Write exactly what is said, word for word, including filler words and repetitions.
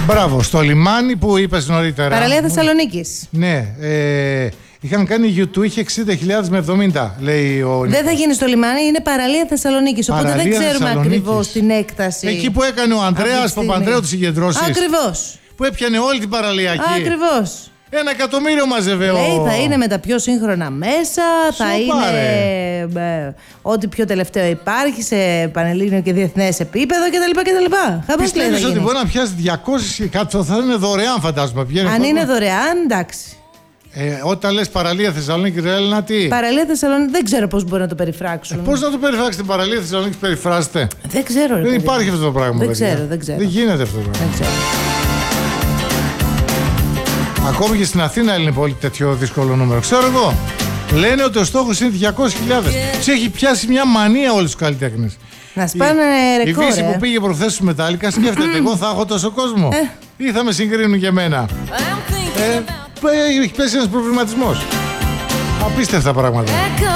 Μπράβο, στο λιμάνι που είπες νωρίτερα. Παραλία Θεσσαλονίκης. Ναι, ε, είχαν κάνει YouTube, είχε εξήντα χιλιάδες με εβδομήντα, λέει ο. Δεν θα γίνει στο λιμάνι, είναι παραλία Θεσσαλονίκης. Οπότε Παραλία δεν ξέρουμε ακριβώς την έκταση. Εκεί που έκανε ο Ανδρέας Παπανδρέου τις συγκεντρώσεις. Ακριβώς. Που έπιανε όλη την παραλία εκεί. Ακριβώς. Ένα εκατομμύριο μαζεύε ο. Λέει θα είναι με τα πιο σύγχρονα μέσα, θα Σοπάρε. είναι ε, ό,τι πιο τελευταίο υπάρχει σε πανελλήνιο και διεθνές επίπεδο κτλ. Πιστεύεις ότι μπορεί να πιάσει διακόσιες και κάτι, θα είναι δωρεάν φαντάζομαι. Αν κόσμο. είναι δωρεάν, εντάξει. Ε, όταν λες παραλία Θεσσαλονίκη, ρε Έλληνα, τι. Παραλία Θεσσαλονίκη δεν ξέρω πώς μπορεί να το περιφράξουν. Ε, πώς να το περιφράξετε την παραλία Θεσσαλονίκη, περιφράζετε. Δεν ξέρω. Ρε, Δεν παιδί. υπάρχει αυτό το πράγμα. Δεν παιδιά. ξέρω, δεν ξέρω. Δεν γίνεται αυτό το πράγμα. Δεν ξέρω. Ακόμη και στην Αθήνα είναι πολύ τέτοιο δύσκολο νούμερο. Ξέρω εγώ. Λένε ότι ο στόχος είναι διακόσιες χιλιάδες. Τους έχει πιάσει μια μανία όλους τους καλλιτέχνες. Να σπάνε Η ρεκόρ. Βύση ε. που πήγε προχθές στους Μετάλλικα σκέφτεται, εγώ θα έχω τόσο κόσμο. Ή θα με συγκρίνουν και εμένα. Ε, έχει πέσει ένας προβληματισμός. Απίστευτα πράγματα.